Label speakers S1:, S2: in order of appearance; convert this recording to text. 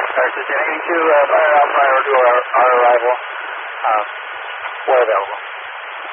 S1: Texas 82, fire out prior to our arrival. We're available.